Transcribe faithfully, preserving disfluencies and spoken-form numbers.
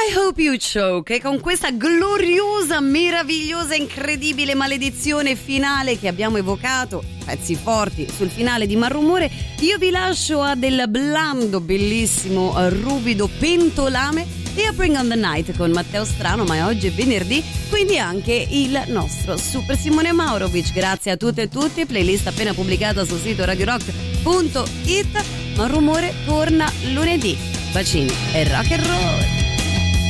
I hope you choke. E con questa gloriosa, meravigliosa, incredibile maledizione finale che abbiamo evocato, pezzi forti sul finale di Malrumore, io vi lascio a del blando, bellissimo, ruvido pentolame e a Bring on the Night con Matteo Strano, ma oggi è venerdì, quindi anche il nostro Super Simone Maurovic. Grazie a tutte e tutti, playlist appena pubblicata sul sito radio rock punto it. Malrumore torna lunedì. Bacini e rock and roll.